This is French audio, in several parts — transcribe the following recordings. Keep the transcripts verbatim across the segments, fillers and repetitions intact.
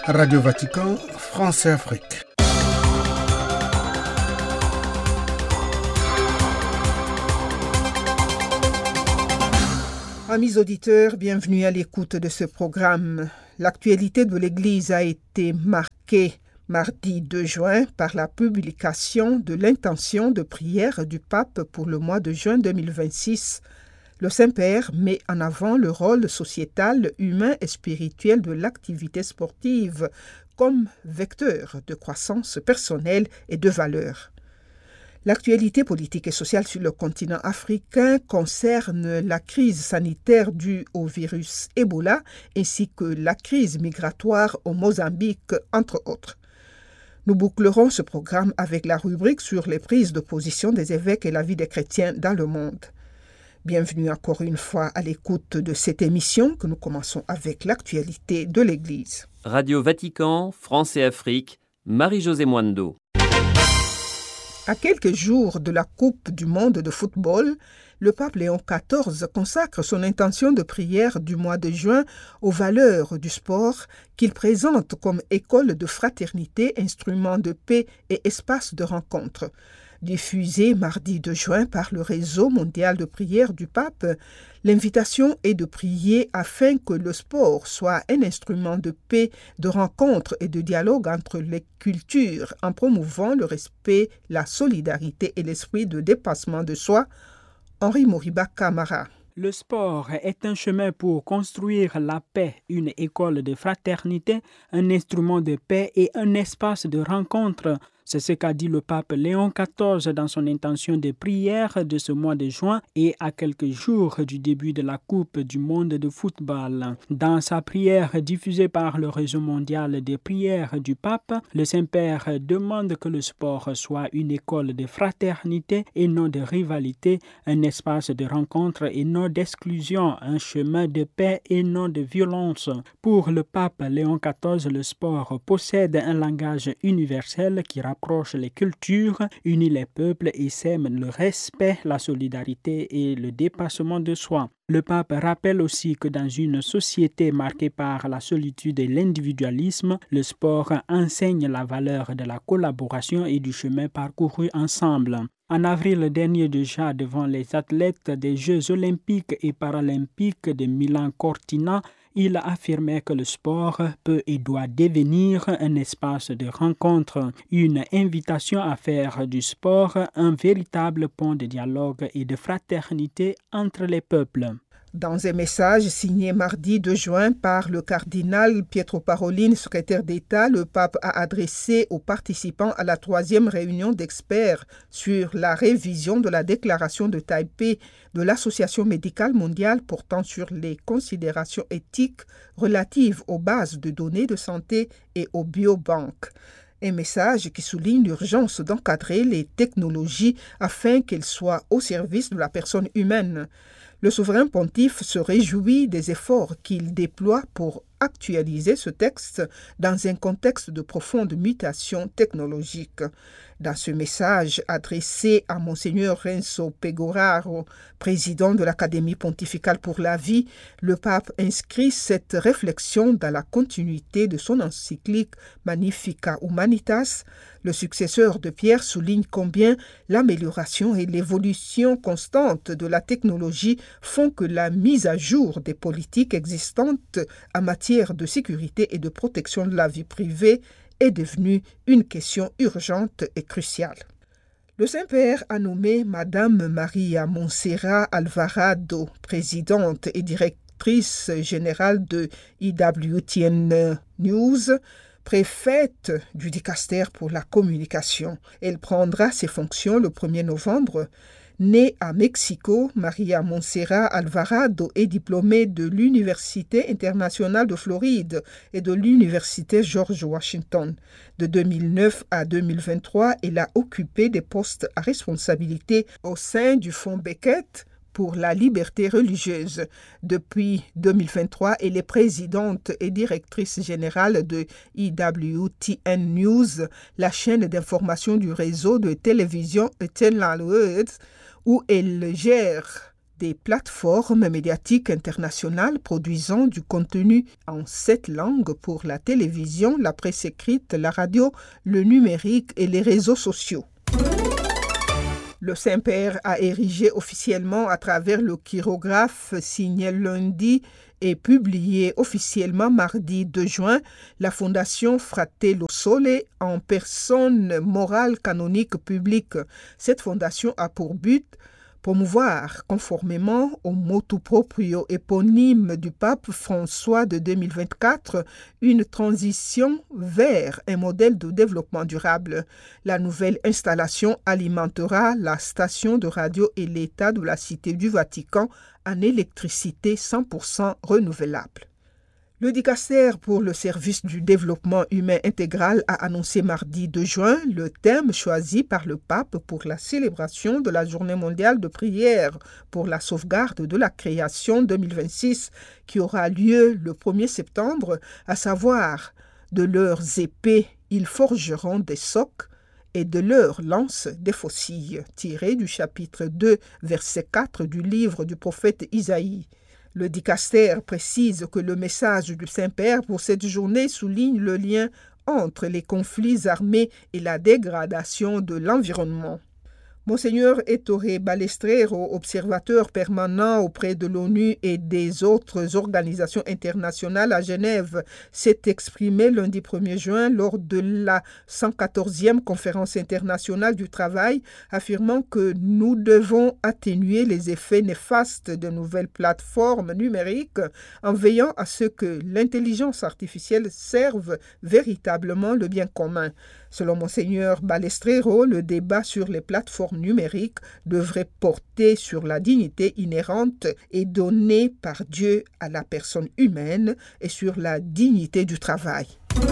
Radio Vatican, France et Afrique. Amis auditeurs, bienvenue à l'écoute de ce programme. L'actualité de l'Église a été marquée mardi deux juin par la publication de l'intention de prière du pape pour le mois de juin deux mille vingt-six. Le Saint-Père met en avant le rôle sociétal, humain et spirituel de l'activité sportive comme vecteur de croissance personnelle et de valeurs. L'actualité politique et sociale sur le continent africain concerne la crise sanitaire due au virus Ebola ainsi que la crise migratoire au Mozambique, entre autres. Nous bouclerons ce programme avec la rubrique sur les prises de position des évêques et la vie des chrétiens dans le monde. Bienvenue encore une fois à l'écoute de cette émission que nous commençons avec l'actualité de l'Église. Radio Vatican, France et Afrique, Marie-Josée Mwando. À quelques jours de la Coupe du monde de football, le pape Léon quatorze consacre son intention de prière du mois de juin aux valeurs du sport qu'il présente comme école de fraternité, instrument de paix et espace de rencontre. Diffusée mardi deux juin par le réseau mondial de prière du pape, l'invitation est de prier afin que le sport soit un instrument de paix, de rencontre et de dialogue entre les cultures en promouvant le respect, la solidarité et l'esprit de dépassement de soi. Henri Moriba Camara. Le sport est un chemin pour construire la paix, une école de fraternité, un instrument de paix et un espace de rencontre. C'est ce qu'a dit le pape Léon quatorze dans son intention de prière de ce mois de juin et à quelques jours du début de la Coupe du monde de football. Dans sa prière diffusée par le réseau mondial des prières du pape, le Saint-Père demande que le sport soit une école de fraternité et non de rivalité, un espace de rencontre et non d'exclusion, un chemin de paix et non de violence. Pour le pape Léon quatorze, le sport possède un langage universel qui rapproche les cultures, unit les peuples et sème le respect, la solidarité et le dépassement de soi. Le pape rappelle aussi que dans une société marquée par la solitude et l'individualisme, le sport enseigne la valeur de la collaboration et du chemin parcouru ensemble. En avril dernier déjà, devant les athlètes des Jeux olympiques et paralympiques de Milan-Cortina, il affirmait que le sport peut et doit devenir un espace de rencontre, une invitation à faire du sport un véritable pont de dialogue et de fraternité entre les peuples. Dans un message signé mardi deux juin par le cardinal Pietro Parolin, secrétaire d'État, le pape a adressé aux participants à la troisième réunion d'experts sur la révision de la déclaration de Taipei de l'Association médicale mondiale portant sur les considérations éthiques relatives aux bases de données de santé et aux biobanques. Un message qui souligne l'urgence d'encadrer les technologies afin qu'elles soient au service de la personne humaine. Le souverain pontife se réjouit des efforts qu'il déploie pour actualiser ce texte dans un contexte de profonde mutation technologique. Dans ce message adressé à Monseigneur Renzo Pegoraro, président de l'Académie pontificale pour la vie, le pape inscrit cette réflexion dans la continuité de son encyclique Magnificat Humanitas. Le successeur de Pierre souligne combien l'amélioration et l'évolution constante de la technologie font que la mise à jour des politiques existantes en matière de sécurité et de protection de la vie privée est devenue une question urgente et cruciale. Le Saint-Père a nommé Madame Maria Montserrat Alvarado, présidente et directrice générale de I W T N News, préfète du dicaster pour la communication. Elle prendra ses fonctions le premier novembre. Née à Mexico, Maria Montserrat Alvarado est diplômée de l'Université internationale de Floride et de l'Université George Washington. De deux mille neuf à deux mille vingt-trois, elle a occupé des postes à responsabilité au sein du Fonds Beckett pour la liberté religieuse. Depuis deux mille vingt-trois, elle est présidente et directrice générale de I W T N News, la chaîne d'information du réseau de télévision Eternal Words, où elle gère des plateformes médiatiques internationales produisant du contenu en sept langues pour la télévision, la presse écrite, la radio, le numérique et les réseaux sociaux. Le Saint-Père a érigé officiellement à travers le chirographe signé lundi et publié officiellement mardi deux juin la Fondation Fratello Sole en personne morale canonique publique. Cette fondation a pour but promouvoir, conformément au motu proprio éponyme du pape François de deux mille vingt-quatre, une transition vers un modèle de développement durable. La nouvelle installation alimentera la station de radio et l'État de la Cité du Vatican en électricité cent pour cent renouvelable. Le dicaster pour le service du développement humain intégral a annoncé mardi deux juin le thème choisi par le pape pour la célébration de la Journée mondiale de prière pour la sauvegarde de la création deux mille vingt-six qui aura lieu le premier septembre, à savoir de leurs épées ils forgeront des socs et de leurs lances des faucilles, tiré du chapitre deux, verset quatre du livre du prophète Isaïe. Le dicaster précise que le message du Saint-Père pour cette journée souligne le lien entre les conflits armés et la dégradation de l'environnement. Monseigneur Ettore Balestrero, observateur permanent auprès de l'ONU et des autres organisations internationales à Genève, s'est exprimé lundi premier juin lors de la cent quatorzième conférence internationale du travail, affirmant que nous devons atténuer les effets néfastes de nouvelles plateformes numériques en veillant à ce que l'intelligence artificielle serve véritablement le bien commun. Selon Monseigneur Balestrero, le débat sur les plateformes numériques devrait porter sur la dignité inhérente et donnée par Dieu à la personne humaine et sur la dignité du travail.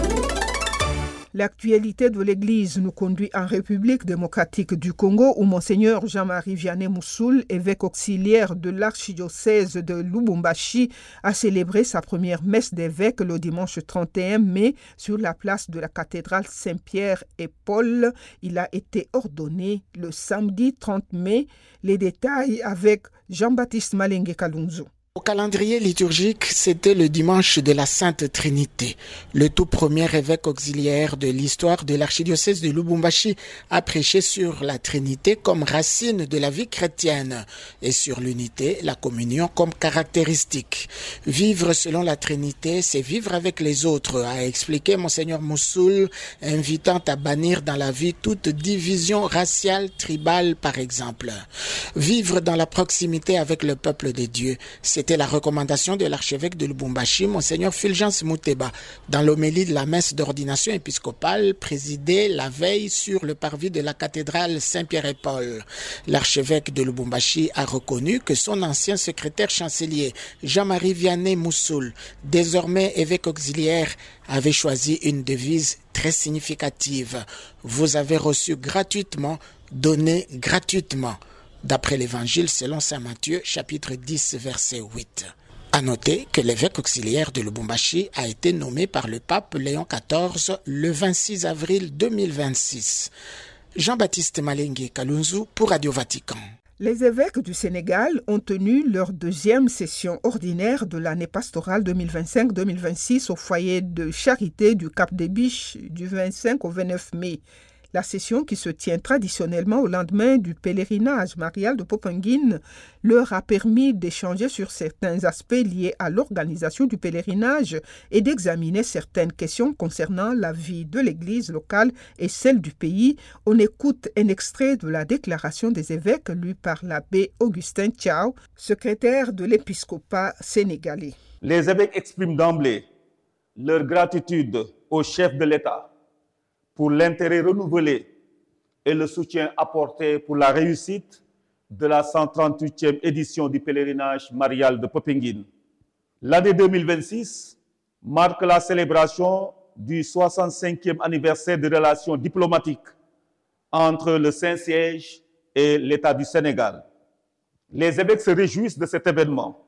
L'actualité de l'Église nous conduit en République démocratique du Congo où Monseigneur Jean-Marie Vianney Moussoul, évêque auxiliaire de l'archidiocèse de Lubumbashi, a célébré sa première messe d'évêque le dimanche trente et un mai sur la place de la cathédrale Saint-Pierre et Paul. Il a été ordonné le samedi trente mai. Les détails avec Jean-Baptiste Malengue Kalunzo. Au calendrier liturgique, c'était le dimanche de la Sainte Trinité. Le tout premier évêque auxiliaire de l'histoire de l'archidiocèse de Lubumbashi a prêché sur la Trinité comme racine de la vie chrétienne et sur l'unité, la communion comme caractéristique. Vivre selon la Trinité, c'est vivre avec les autres, a expliqué Monseigneur Moussoul, invitant à bannir dans la vie toute division raciale, tribale par exemple. Vivre dans la proximité avec le peuple de Dieu, c'est C'était la recommandation de l'archevêque de Lubumbashi, Monseigneur Fulgence Mouteba, dans l'homélie de la messe d'ordination épiscopale présidée la veille sur le parvis de la cathédrale Saint-Pierre et Paul. L'archevêque de Lubumbashi a reconnu que son ancien secrétaire chancelier, Jean-Marie Vianney Moussoul, désormais évêque auxiliaire, avait choisi une devise très significative. Vous avez reçu gratuitement, donné gratuitement. D'après l'Évangile selon saint Matthieu, chapitre dix, verset huit. À noter que l'évêque auxiliaire de Lubumbashi a été nommé par le pape Léon quatorze le vingt-six avril deux mille vingt-six. Jean-Baptiste Malengue Kalunzu pour Radio Vatican. Les évêques du Sénégal ont tenu leur deuxième session ordinaire de l'année pastorale deux mille vingt-cinq deux mille vingt-six au foyer de charité du Cap des Biches du vingt-cinq au vingt-neuf mai. La session, qui se tient traditionnellement au lendemain du pèlerinage marial de Popenguine, leur a permis d'échanger sur certains aspects liés à l'organisation du pèlerinage et d'examiner certaines questions concernant la vie de l'Église locale et celle du pays. On écoute un extrait de la déclaration des évêques lue par l'abbé Augustin Thiaw, secrétaire de l'épiscopat sénégalais. Les évêques expriment d'emblée leur gratitude au chef de l'État pour l'intérêt renouvelé et le soutien apporté pour la réussite de la cent trente-huitième édition du pèlerinage marial de Popenguine. L'année deux mille vingt-six marque la célébration du soixante-cinquième anniversaire de relations diplomatiques entre le Saint-Siège et l'État du Sénégal. Les évêques se réjouissent de cet événement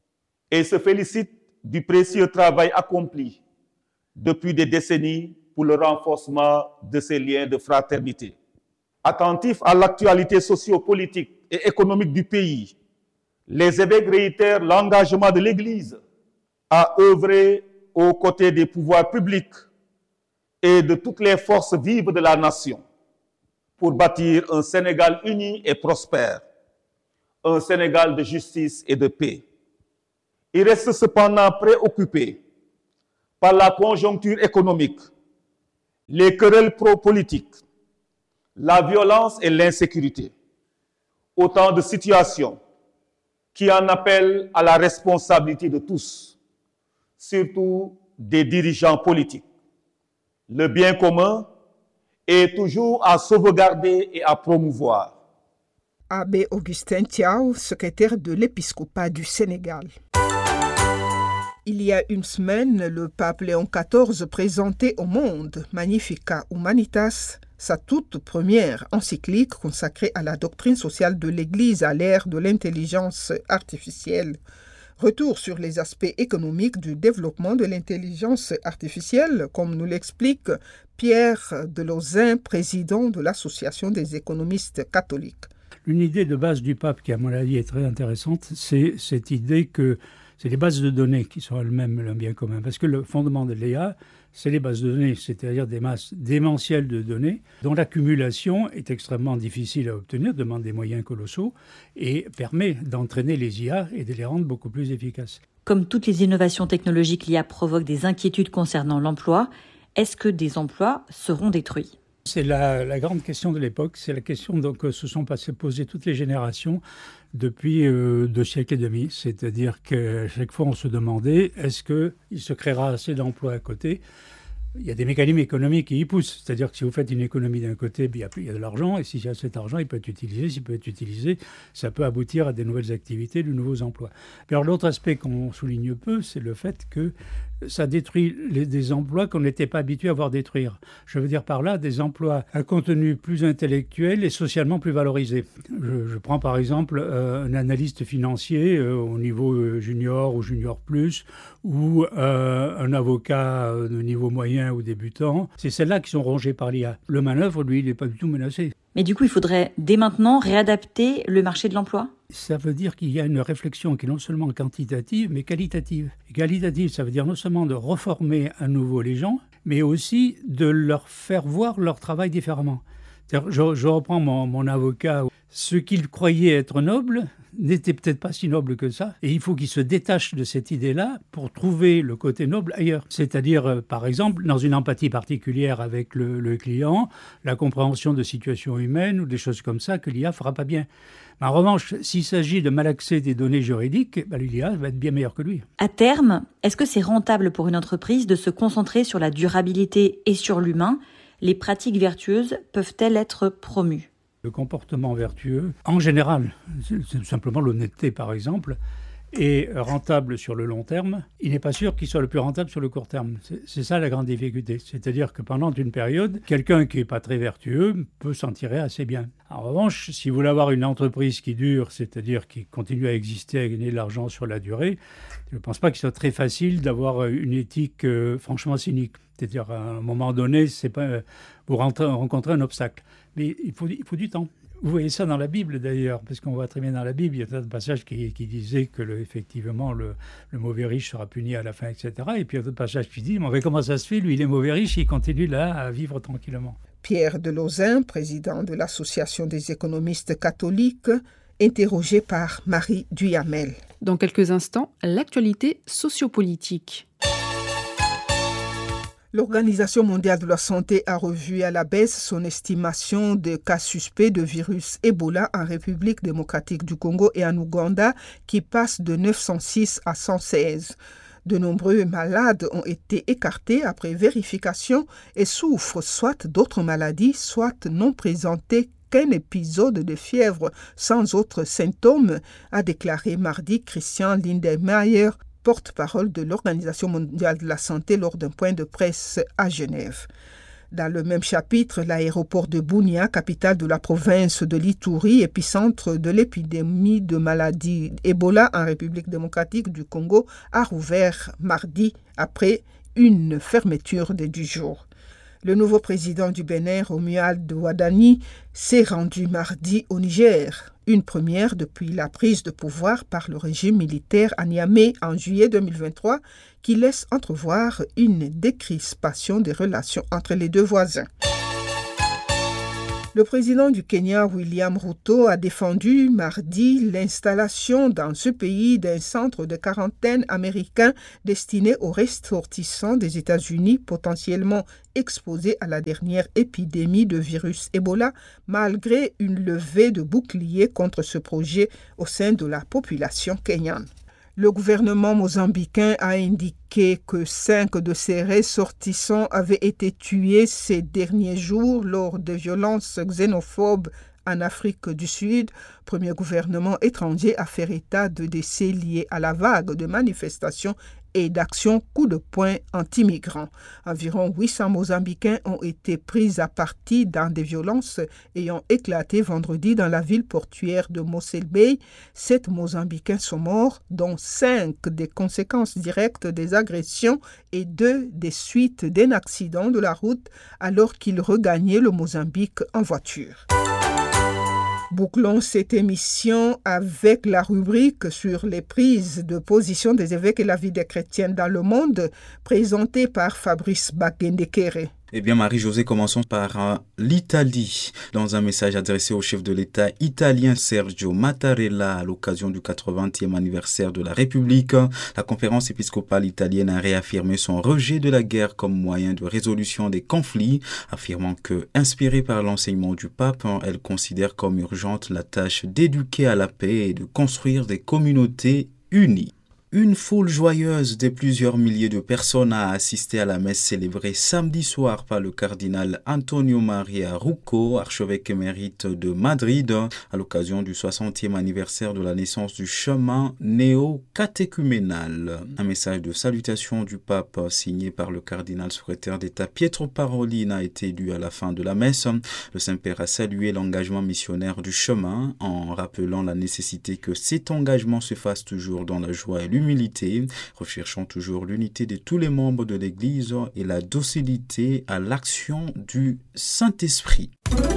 et se félicitent du précieux travail accompli depuis des décennies pour le renforcement de ces liens de fraternité. Attentifs à l'actualité socio-politique et économique du pays, Les évêques réitèrent l'engagement de l'Église à œuvrer aux côtés des pouvoirs publics et de toutes les forces vives de la nation pour bâtir un Sénégal uni et prospère, un Sénégal de justice et de paix. Ils restent cependant préoccupés par la conjoncture économique, les querelles pro-politiques, la violence et l'insécurité. Autant de situations qui en appellent à la responsabilité de tous, surtout des dirigeants politiques. Le bien commun est toujours à sauvegarder et à promouvoir. Abbé Augustin Thiaw, secrétaire de l'épiscopat du Sénégal. Il y a une semaine, le pape Léon quatorze présentait au monde Magnificat Humanitas, sa toute première encyclique consacrée à la doctrine sociale de l'Église à l'ère de l'intelligence artificielle. Retour sur les aspects économiques du développement de l'intelligence artificielle, comme nous l'explique Pierre Delauzin, président de l'Association des économistes catholiques. Une idée de base du pape qui, à mon avis, est très intéressante, c'est cette idée que c'est les bases de données qui sont elles-mêmes le bien commun. Parce que le fondement de l'I A, c'est les bases de données, c'est-à-dire des masses démentielles de données dont l'accumulation est extrêmement difficile à obtenir, demande des moyens colossaux et permet d'entraîner les I A et de les rendre beaucoup plus efficaces. Comme toutes les innovations technologiques, l'I A provoque des inquiétudes concernant l'emploi. Est-ce que des emplois seront détruits ? C'est la, la grande question de l'époque, c'est la question donc, que se sont passées, posées toutes les générations depuis euh, deux siècles et demi. C'est-à-dire qu'à chaque fois, on se demandait, est-ce qu'il se créera assez d'emplois à côté ? Il y a des mécanismes économiques qui y poussent. C'est-à-dire que si vous faites une économie d'un côté, il y a, il y a de l'argent, et si y a cet argent, il peut être utilisé. S'il peut être utilisé, ça peut aboutir à des nouvelles activités, de nouveaux emplois. Et alors l'autre aspect qu'on souligne peu, c'est le fait que ça détruit les, des emplois qu'on n'était pas habitué à voir détruire. Je veux dire par là des emplois à contenu plus intellectuel et socialement plus valorisé. Je, je prends par exemple euh, un analyste financier euh, au niveau junior ou junior plus, ou euh, un avocat de niveau moyen ou débutant. C'est celles-là qui sont rongées par l'I A. Le manœuvre, lui, il n'est pas du tout menacé. Mais du coup, il faudrait dès maintenant réadapter le marché de l'emploi ? Ça veut dire qu'il y a une réflexion qui est non seulement quantitative, mais qualitative. Et qualitative, ça veut dire non seulement de reformer à nouveau les gens, mais aussi de leur faire voir leur travail différemment. Je, je reprends mon, mon avocat. Ce qu'il croyait être noble n'était peut-être pas si noble que ça. Et il faut qu'il se détache de cette idée-là pour trouver le côté noble ailleurs. C'est-à-dire, euh, par exemple, dans une empathie particulière avec le, le client, la compréhension de situations humaines ou des choses comme ça que l'I A fera pas bien. Mais en revanche, s'il s'agit de malaxer des données juridiques, ben, l'I A va être bien meilleur que lui. À terme, est-ce que c'est rentable pour une entreprise de se concentrer sur la durabilité et sur l'humain ? Les pratiques vertueuses peuvent-elles être promues ? Le comportement vertueux, en général, c'est simplement l'honnêteté par exemple, est rentable sur le long terme. Il n'est pas sûr qu'il soit le plus rentable sur le court terme. C'est, c'est ça la grande difficulté. C'est-à-dire que pendant une période, quelqu'un qui n'est pas très vertueux peut s'en tirer assez bien. En revanche, si vous voulez avoir une entreprise qui dure, c'est-à-dire qui continue à exister, à gagner de l'argent sur la durée, je ne pense pas qu'il soit très facile d'avoir une éthique euh, franchement cynique. C'est-à-dire, à un moment donné, c'est pas, vous rentrez, rencontrez un obstacle. Mais il faut, il faut du temps. Vous voyez ça dans la Bible, d'ailleurs, parce qu'on voit très bien dans la Bible, il y a un passage qui, qui disait que, le, effectivement, le, le mauvais riche sera puni à la fin, et cetera. Et puis, il y a un passage qui dit, mais comment ça se fait ? Lui, il est mauvais riche, il continue là à vivre tranquillement. Pierre Delauzin, président de l'Association des économistes catholiques, interrogé par Marie Duyamel. Dans quelques instants, l'actualité sociopolitique. L'Organisation mondiale de la santé a revu à la baisse son estimation de cas suspects de virus Ebola en République démocratique du Congo et en Ouganda, qui passe de neuf cent six à cent seize. De nombreux malades ont été écartés après vérification et souffrent soit d'autres maladies, soit non présentées qu'un épisode de fièvre sans autres symptômes, a déclaré mardi Christian Lindmeier, porte-parole de l'Organisation mondiale de la santé lors d'un point de presse à Genève. Dans le même chapitre, l'aéroport de Bunia, capitale de la province de l'Ituri, épicentre de l'épidémie de maladie Ebola en République démocratique du Congo, a rouvert mardi après une fermeture de dix jours. Le nouveau président du Bénin, Romuald Wadani, s'est rendu mardi au Niger, une première depuis la prise de pouvoir par le régime militaire à Niamey en juillet deux mille vingt-trois, qui laisse entrevoir une décrispation des relations entre les deux voisins. Le président du Kenya, William Ruto, a défendu mardi l'installation dans ce pays d'un centre de quarantaine américain destiné aux ressortissants des États-Unis potentiellement exposés à la dernière épidémie de virus Ebola, malgré une levée de boucliers contre ce projet au sein de la population kenyane. Le gouvernement mozambicain a indiqué que cinq de ses ressortissants avaient été tués ces derniers jours lors de violences xénophobes en Afrique du Sud, premier gouvernement étranger à faire état de décès liés à la vague de manifestations et d'actions coup de poing anti-migrants. Environ huit cents Mozambicains ont été pris à partie dans des violences ayant éclaté vendredi dans la ville portuaire de Mossel Bay. Sept Mozambicains sont morts, dont cinq des conséquences directes des agressions et deux des suites d'un accident de la route alors qu'ils regagnaient le Mozambique en voiture. Bouclons cette émission avec la rubrique sur les prises de position des évêques et la vie des chrétiens dans le monde, présentée par Fabrice Bagendekere. Eh bien, Marie-Josée, commençons par euh, l'Italie. Dans un message adressé au chef de l'État italien Sergio Mattarella à l'occasion du quatre-vingtième anniversaire de la République, la conférence épiscopale italienne a réaffirmé son rejet de la guerre comme moyen de résolution des conflits, affirmant que, inspirée par l'enseignement du pape, elle considère comme urgente la tâche d'éduquer à la paix et de construire des communautés unies. Une foule joyeuse de plusieurs milliers de personnes a assisté à la messe célébrée samedi soir par le cardinal Antonio Maria Rucco, archevêque émérite de Madrid, à l'occasion du soixantième anniversaire de la naissance du chemin néo-catéchuménal. Un message de salutation du pape signé par le cardinal secrétaire d'État Pietro Parolin a été lu à la fin de la messe. Le Saint-Père a salué l'engagement missionnaire du chemin en rappelant la nécessité que cet engagement se fasse toujours dans la joie et l'humilité, recherchant toujours l'unité de tous les membres de l'Église et la docilité à l'action du Saint-Esprit.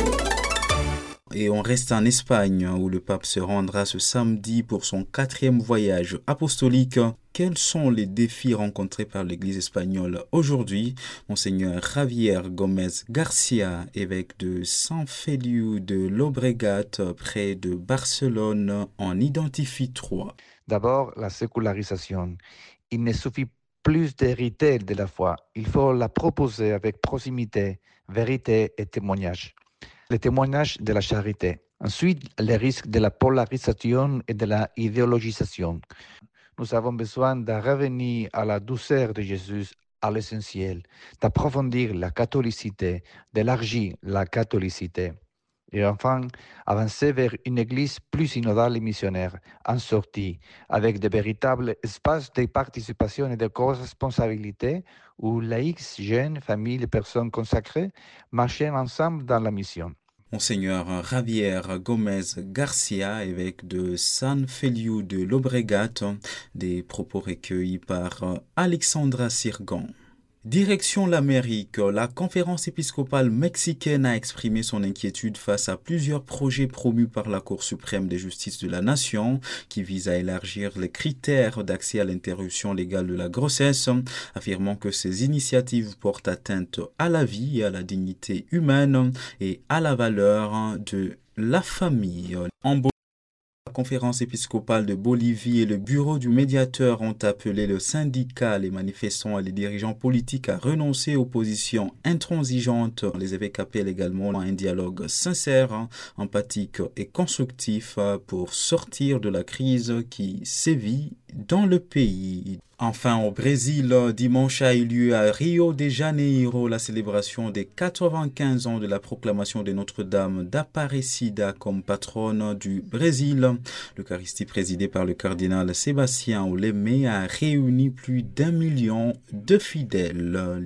Et on reste en Espagne où le pape se rendra ce samedi pour son quatrième voyage apostolique. Quels sont les défis rencontrés par l'Église espagnole aujourd'hui? Monseigneur Javier Gómez Garcia, évêque de San Feliu de Llobregat, près de Barcelone, en identifie trois. D'abord, la sécularisation. Il ne suffit plus d'hériter de la foi. Il faut la proposer avec proximité, vérité et témoignage. Le témoignage de la charité. Ensuite, les risques de la polarisation et de la idéologisation. Nous avons besoin de revenir à la douceur de Jésus, à l'essentiel, d'approfondir la catholicité, d'élargir la catholicité. Et enfin, avancer vers une église plus synodale et missionnaire, en sortie, avec de véritables espaces de participation et de co-responsabilité où laïcs, jeunes, familles et personnes consacrées marchent ensemble dans la mission. Monseigneur Javier Gómez Garcia, évêque de San Feliu de Llobregat, des propos recueillis par Alexandra Sirgan. Direction l'Amérique, la conférence épiscopale mexicaine a exprimé son inquiétude face à plusieurs projets promus par la Cour suprême de justice de la nation qui visent à élargir les critères d'accès à l'interruption légale de la grossesse, affirmant que ces initiatives portent atteinte à la vie et à la dignité humaine et à la valeur de la famille. En La conférence épiscopale de Bolivie et le bureau du médiateur ont appelé le syndicat, les manifestants et les dirigeants politiques à renoncer aux positions intransigeantes. Les évêques appellent également à un dialogue sincère, empathique et constructif pour sortir de la crise qui sévit dans le pays. Enfin, au Brésil, dimanche a eu lieu à Rio de Janeiro la célébration des quatre-vingt-quinze ans de la proclamation de Notre-Dame d'Aparecida comme patronne du Brésil. L'Eucharistie présidée par le cardinal Sébastien Olémé a réuni plus d'un million de fidèles.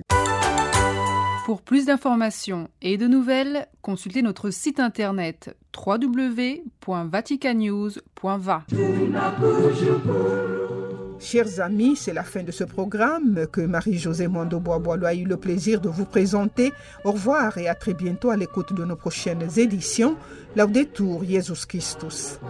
Pour plus d'informations et de nouvelles, consultez notre site internet w w w point vatican news point v a. Chers amis, c'est la fin de ce programme que Marie-Josée Mwando-Bois-Boileau a eu le plaisir de vous présenter. Au revoir et à très bientôt à l'écoute de nos prochaines éditions. Laudetur Jesus Christus.